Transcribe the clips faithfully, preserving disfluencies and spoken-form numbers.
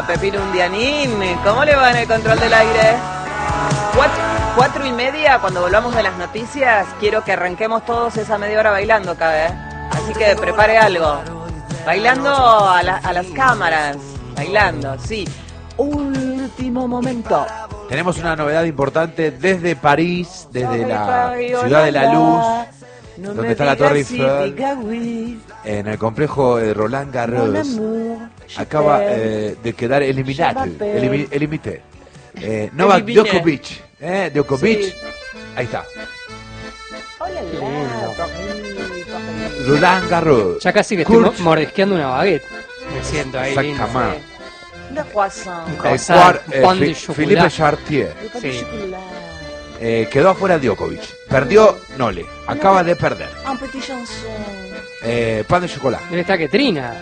a Pepino Undianín. ¿Cómo le va en el control del aire? Cuatro, cuatro y media, cuando volvamos de las noticias, quiero que arranquemos todos esa media hora bailando acá, ¿eh? Así que prepare algo. Bailando a, la, a las cámaras. Bailando, sí. Último momento. Tenemos una novedad importante desde París, desde la Ciudad de la Luz, no donde está la Torre Eiffel, en el complejo de Roland Garros. Acaba eh, de quedar eliminado, elimi, elimité. Eh, Novak Djokovic, eh, Djokovic, sí. Ahí está. Hola, Roland Garros. Ya casi que Kurt. estoy mordisqueando una baguette. Me siento ahí lindo. Un croissant. Un croissant, eh, pan de Philippe Chartier. Sí. Eh, quedó afuera Djokovic. Perdió Nole. Acaba de perder. Un petit chanson. Eh, pan de chocolate. Debe estar que trina.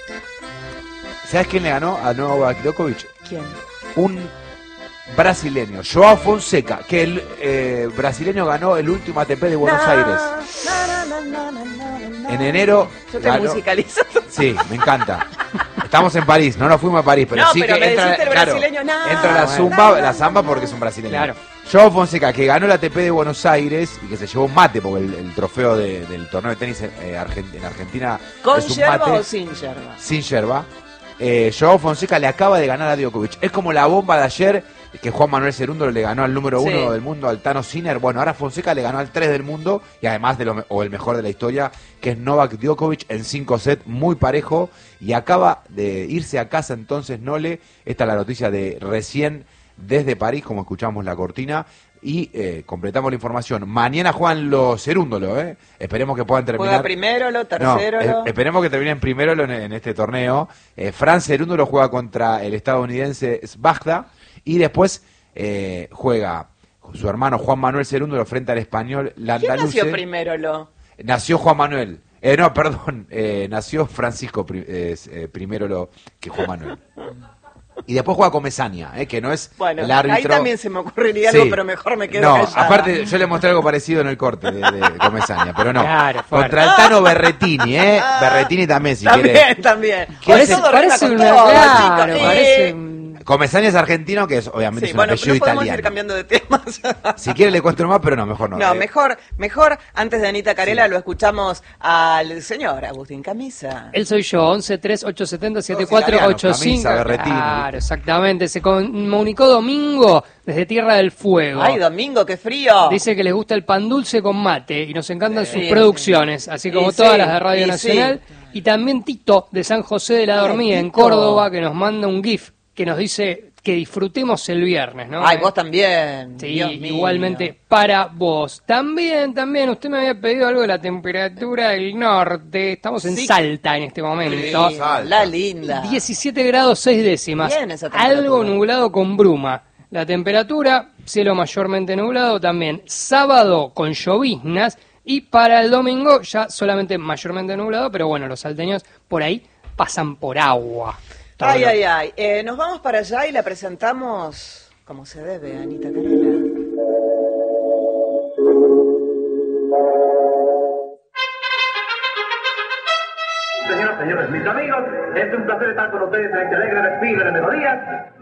¿Sabes quién le ganó a Novak Djokovic? ¿Quién? Un brasileño, Joao Fonseca, que el eh, brasileño ganó el último A T P de Buenos na, Aires. Na, na, na, na, na, En enero. Yo te ganó... musicalizo. Sí, me encanta. Estamos en París, no nos fuimos a París, pero no, sí pero que me entra, el claro, brasileño, nah, entra la zumba, nah, la samba porque es un brasileño. Claro. Joao Fonseca, que ganó el A T P de Buenos Aires y que se llevó un mate, porque el, el trofeo de, del torneo de tenis eh, Argent, en Argentina ¿con es un yerba mate, o sin yerba? Sin yerba. Eh, Joao Fonseca le acaba de ganar a Djokovic. Es como la bomba de ayer que Juan Manuel Cerúndolo le ganó al número uno sí. del mundo, al Tano Sinner. Bueno, ahora Fonseca le ganó al tres del mundo y además de lo, o el mejor de la historia, que es Novak Djokovic en cinco sets, muy parejo. Y acaba de irse a casa entonces Nole. Esta es la noticia de recién desde París, como escuchamos la cortina. Y eh, completamos la información. Mañana juegan los Cerúndolo, ¿eh? Esperemos que puedan terminar. ¿Juega primero, lo tercero? No, eh, esperemos que terminen primero en, en este torneo. Eh, Fran Cerúndolo juega contra el estadounidense Sbagda. Y después eh, juega su hermano Juan Manuel Cerúndolo frente al español Landaluce. ¿Quién nació primero, lo? Nació Juan Manuel. Eh, no, perdón. Eh, nació Francisco eh, eh, primero lo que Juan Manuel. Y después juega Comesaña, eh, que no es bueno, el árbitro. Ahí también se me ocurriría sí. algo, pero mejor me quedo No, callada. aparte yo le mostré algo parecido en el corte de, de Comesaña, pero no. Claro, contra el Tano Berretini, ¿eh? Berretini también, si también, quiere. También, también. Parece, parece una... Todo, claro, chicos, parece... eh. Comesaña es argentino, que es obviamente sí, es un bueno, apellido no podemos italiano. ir cambiando de temas. Si quiere le cuento más, pero no, mejor no. No, eh. mejor, mejor antes de Anita Carela sí. Lo escuchamos al señor Agustín Camisa. Él soy yo, once tres ocho siete cero siete cuatro ocho cinco. Claro, exactamente. Se comunicó Domingo desde Tierra del Fuego. Ay, Domingo, qué frío. Dice que les gusta el pan dulce con mate y nos encantan sí, sus producciones, así como sí, todas sí, las de Radio Nacional. Sí. Y también Tito de San José de la Dormida en Córdoba, que nos manda un GIF que nos dice que disfrutemos el viernes, ¿no? Ay, vos también. Sí, igualmente para vos. También, también, usted me había pedido algo de la temperatura del norte. Estamos en sí. Salta en este momento. Sí, la linda. diecisiete grados seis décimas. Bien esa algo nublado con bruma. La temperatura, cielo mayormente nublado también. Sábado con lloviznas. Y para el domingo ya solamente mayormente nublado, pero bueno, los salteños por ahí pasan por agua. Todo ay, lo... ay, ay. Eh, nos vamos para allá y la presentamos como se debe, Anita Carela. Señoras, señores, mis amigos, es un placer estar con ustedes en este alegre desfile de melodías.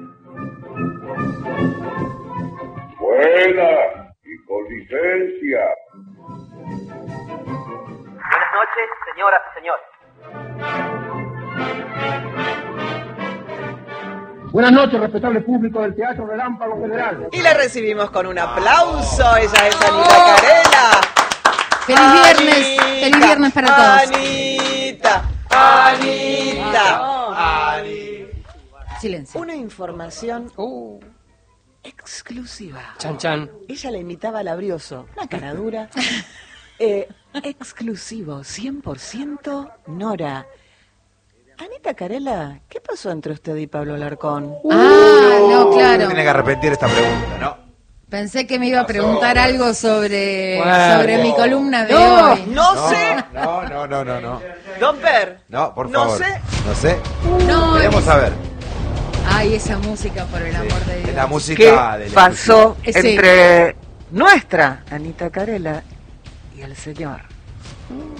Buena y con licencia. Buenas noches, señoras y señores. Buenas noches, respetable público del Teatro Relámpago Federal. Y la recibimos con un aplauso. Ella es Anita Carela. Feliz viernes, feliz viernes para todos. Anita, Anita, Anita. Silencio. Una información Uh. exclusiva. Chan, chan. Ella la imitaba a Labrioso. Una cara dura. eh, exclusivo, cien por ciento Nora. Anita Carela, ¿qué pasó entre usted y Pablo Alarcón? Ah, no, claro. Tiene que arrepentir esta pregunta, ¿no? Pensé que me iba a preguntar algo sobre, bueno, sobre mi columna de no, hoy. No, no sé. No, no, no, no, no. Don Per. No, por no favor. Sé. No sé. No, Queremos es... saber. Ay, esa música, por el Sí, amor de Dios. es la música ¿Qué de la pasó Sí. entre nuestra Anita Carela y el señor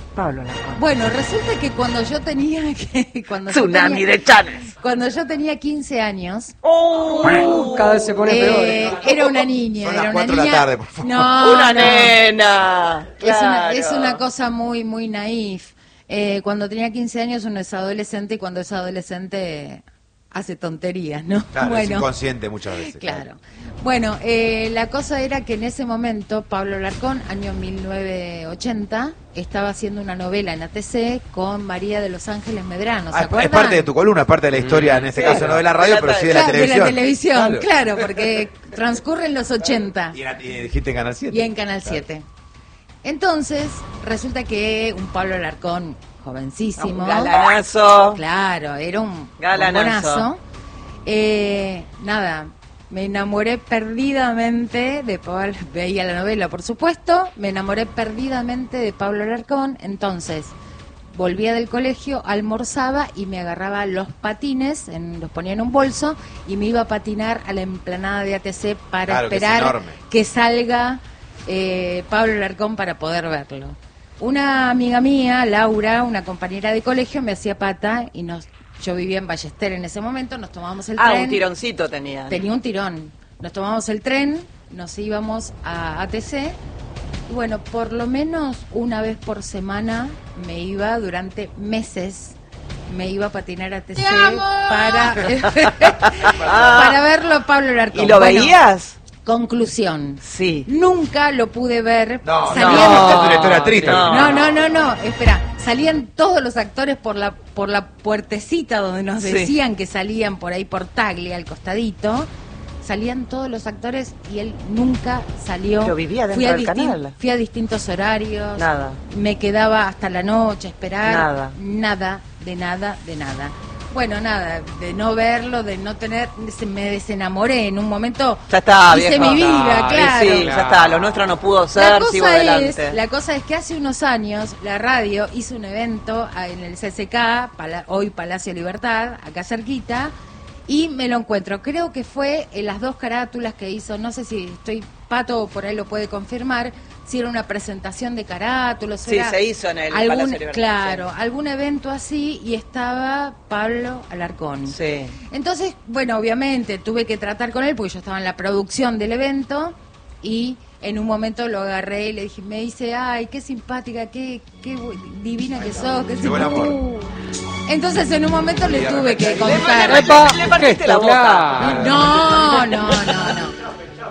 Pablo Alarcón. Bueno, resulta que cuando yo tenía que cuando yo Tsunami tenía- de Chanes. cuando yo tenía quince años, Uh, cada vez se pone eh, peor. era una niña, Son era las una cuatro de la niña. tarde, por favor. No, Una no. nena. Es una, Claro. es una cosa muy, muy naif. Eh, cuando tenía quince años uno es adolescente y cuando es adolescente hace tonterías, ¿no? Claro, es inconsciente muchas veces. Claro. Bueno, eh, la cosa era que en ese momento Pablo Alarcón, año mil novecientos ochenta, estaba haciendo una novela en A T C con María de los Ángeles Medrano, ¿se Ah, es- acuerdan? es parte de tu columna, es parte de la historia, en este Sí. caso no de la radio, pero sí de la Claro, televisión. De la televisión, Claro. claro, porque transcurre en los ochenta. Y, era- y dijiste en Canal siete. Y en Canal siete. Entonces, resulta que un Pablo Alarcón jovencísimo. Un galanazo. Claro, era un Galanazo. bombonazo. Eh, nada, me enamoré perdidamente de Pablo, veía la novela, por supuesto, me enamoré perdidamente de Pablo Alarcón, entonces volvía del colegio, almorzaba y me agarraba los patines, en- los ponía en un bolso y me iba a patinar a la emplanada de A T C para Claro, que es esperar enorme. que salga eh, Pablo Alarcón para poder verlo. Una amiga mía, Laura, una compañera de colegio, me hacía pata y nos, yo vivía en Ballester en ese momento, nos tomamos el Ah, tren. un tironcito tenía. Tenía un tirón. Nos tomamos el tren, nos íbamos a A T C y bueno, por lo menos una vez por semana me iba durante meses. Me iba a patinar a A T C para, para verlo a Pablo Alarcón. ¿Y lo Bueno, veías? Conclusión. Sí. Nunca lo pude ver. No, Salían- no, es una historia triste. no. no, no, no, no, espera, salían todos los actores por la por la puertecita donde nos Sí. decían que salían por ahí por Taglia, al costadito. Salían todos los actores y él nunca salió. Pero vivía dentro fui a del distin- canal. Fui a distintos horarios. Nada. Me quedaba hasta la noche a esperar. Nada. Nada, de nada, de nada. Bueno, nada, de no verlo, de no tener, se- me desenamoré en un momento. Ya está, hice viejo. mi vida, Ay, claro. Sí, ya está. Lo nuestro no pudo La ser, sigo cosa, adelante. es, la cosa es que hace unos años la radio hizo un evento ah, en el C S K, Pala- hoy Palacio Libertad, acá cerquita, y me lo encuentro. Creo que fue en las dos carátulas que hizo, no sé si estoy, Pato por ahí lo puede confirmar, si era una presentación de carátulas. Sí, era se hizo en el algún, Palacio Libertad, claro, sí. algún evento así y estaba Pablo Alarcón. Sí. Entonces, bueno, obviamente tuve que tratar con él porque yo estaba en la producción del evento y en un momento lo agarré y le dije, me dice, ay, qué simpática, qué, qué bu- divina que sos, qué Llegó el amor. simpática. Entonces en un momento le tuve que Le, contar. le- Epa, le partiste gesto, la boca. claro. No, no, no, no.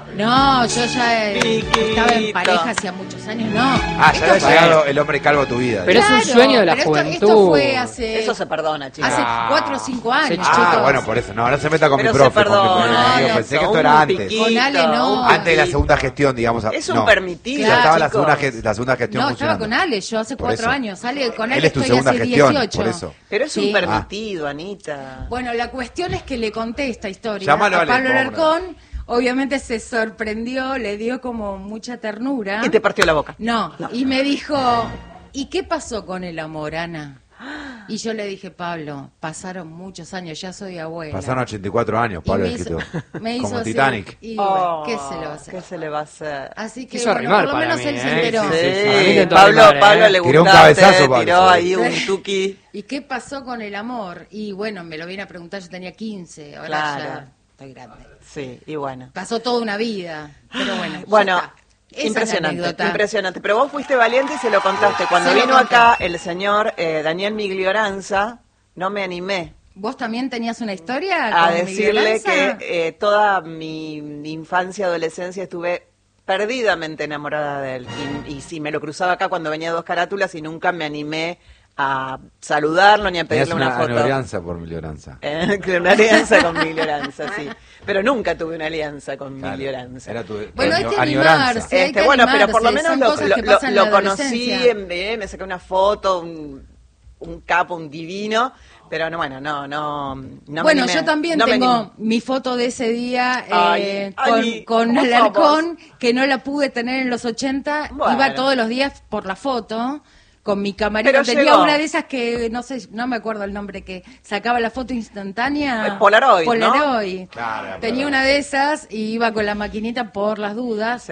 No, yo ya eh, Piquito. estaba en pareja hacía muchos años, no. Ah, ya Esto había fue- llegado el hombre calvo a tu vida. Pero es un Claro, sueño de la pero esto- juventud. Esto fue hace, Eso se perdona, chicos. hace Ah, cuatro o cinco años, sí, chicos. Ah, bueno, por eso. No, no se meta con Pero mi se profe. con mi perdona. profe, No, amigo, no, pensé que son esto era un antes. piquito, Con Ale no. un Antes de la piquito. segunda gestión, digamos. Es un no. permitido, Ya estaba la chicos. segunda, ge- la segunda gestión No, estaba funcionando. con Ale, yo hace Por cuatro eso. años. Ale, con Él Ale es tu estoy segunda hace gestión, dieciocho. por eso. Pero es un Sí. permitido, Anita. Bueno, la cuestión es que le conté esta historia Llámalo, a Ale, Pablo vámonos. Alarcón. Obviamente se sorprendió, le dio como mucha ternura. Y te partió la boca. No, y me dijo, ¿y qué pasó con el amor, Ana? Y yo le dije, Pablo, pasaron muchos años, ya soy abuela. Pasaron ochenta y cuatro años, Y Pablo, me el hizo, escritor. me hizo Como así, Titanic. Y Oh, bueno, ¿qué se le va a hacer? ¿Qué se le va a hacer? Así que, Quiso bueno, arrimar por lo para menos mí, él se ¿eh? enteró. Sí, Sí, sí, para mí intentó Pablo, arrimar, Pablo ¿eh? le Tiró un gustaste, cabezazo, Pablo, tiró sí. ahí un tuki. ¿Y qué pasó con el amor? Y bueno, me lo viene a preguntar, yo tenía quince, ahora Claro. ya estoy grande. Sí, y bueno. Pasó toda una vida, pero bueno. ya Bueno, está. Esa es la impresionante, anécdota. impresionante. Pero vos fuiste valiente y se lo contaste. Cuando Se lo vino conté. acá el señor eh, Daniel Miglioranza, no me animé ¿Vos también tenías una historia a con decirle Miguel que Lanza? eh, toda mi infancia, adolescencia estuve perdidamente enamorada de él. Y, y sí, me lo cruzaba acá cuando venía a Dos Carátulas y nunca me animé a saludarlo ni a Tenías pedirle una, una, foto. una alianza por Milioranza. Eh, que una alianza con Miglioranza, sí. Pero nunca tuve una alianza con Claro, Miglioranza. Era tu Bueno, hay año- que añoranza. animarse. hay Este, que bueno, pero por lo animarse, menos son lo, cosas que lo- pasan en lo la conocí, adolescencia. en, eh, me saqué una foto, un, un capo, un divino, pero no, bueno, no, no, no me Bueno, animé, yo también no me tengo animé. mi foto de ese día eh, Ay, con, Ani, con ¿cómo Alarcón, que no la pude tener en los ochenta. Bueno. Iba todos los días por la foto. Con mi camarita Pero tenía llegó. una de esas que no sé, no me acuerdo el nombre, que sacaba la foto instantánea. Eh, Polaroid, ¿no? Polaroid. Claro, Tenía Polaroid. una de esas y iba con la maquinita por las dudas. Sí.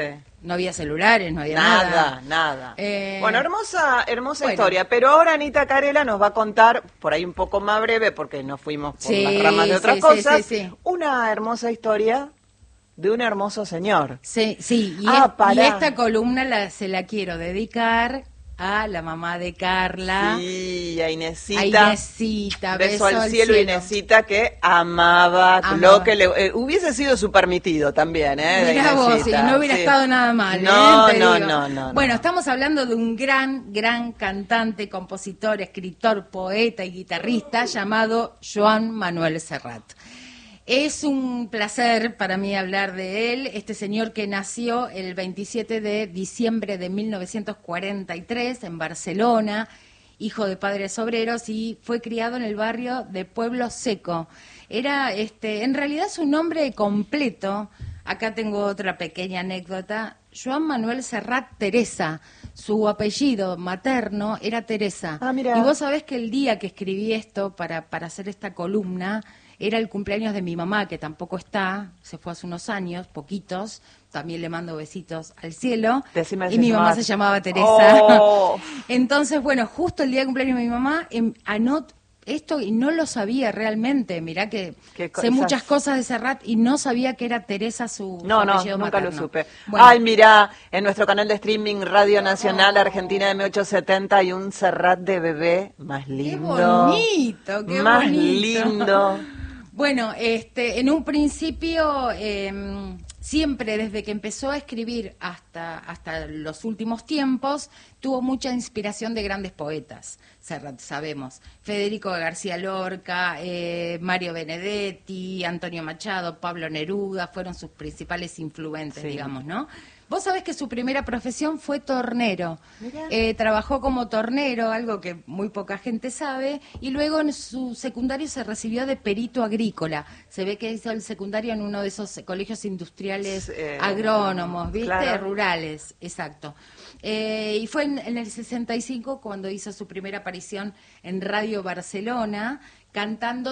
no había celulares, no había nada. Nada, nada. Eh, bueno, hermosa, hermosa bueno. historia. Pero ahora Anita Carela nos va a contar, por ahí un poco más breve, porque nos fuimos por Sí, las ramas de otras sí, cosas, sí, sí, sí. una hermosa historia de un hermoso señor. Sí, sí, y, Ah, es- y pará. esta columna la, se la quiero dedicar a la mamá de Carla, Sí, a Inesita. a Inesita, Beso, al cielo, Inesita, que amaba, Amaba. lo que le eh, hubiese sido su permitido también, ¿eh? de Mirá vos, Inesita, y no hubiera sí. estado nada mal. No, ¿eh? Te no, digo. no, no, Bueno, no. estamos hablando de un gran, gran cantante, compositor, escritor, poeta y guitarrista llamado Joan Manuel Serrat. Es un placer para mí hablar de él, este señor que nació el veintisiete de diciembre de mil novecientos cuarenta y tres en Barcelona, hijo de padres obreros, y fue criado en el barrio de Pueblo Seco. Era, este, en realidad su nombre completo, acá tengo otra pequeña anécdota, Joan Manuel Serrat Teresa. Su apellido materno era Teresa. Ah, mira. Y vos sabés que el día que escribí esto para, para hacer esta columna, era el cumpleaños de mi mamá, que tampoco está, se fue hace unos años, poquitos, también le mando besitos al cielo, Decime, y se mi mamá llamaba- se llamaba Teresa. Oh. Entonces, bueno, justo el día de cumpleaños de mi mamá, em, anot esto y no lo sabía realmente, mirá que Qué sé cosas. muchas cosas de Serrat y no sabía que era Teresa su, No, su no, apellido nunca materno. lo supe. Bueno, Ay, mira, en nuestro canal de streaming Radio Nacional Argentina M ochocientos setenta hay un Serrat de bebé más qué lindo. bonito, qué más bonito. lindo. Bueno, este, en un principio, eh, siempre desde que empezó a escribir hasta, hasta los últimos tiempos, tuvo mucha inspiración de grandes poetas, Serrat, sabemos. Federico García Lorca, eh, Mario Benedetti, Antonio Machado, Pablo Neruda, fueron sus principales influentes, Sí. digamos, ¿no? Vos sabés que su primera profesión fue tornero. Mirá. Eh, trabajó como tornero, algo que muy poca gente sabe, y luego en su secundario se recibió de perito agrícola. Se ve que hizo el secundario en uno de esos colegios industriales Eh, agrónomos, ¿viste? claro. Rurales, exacto. Eh, y fue en, en el sesenta y cinco cuando hizo su primera aparición en Radio Barcelona, cantando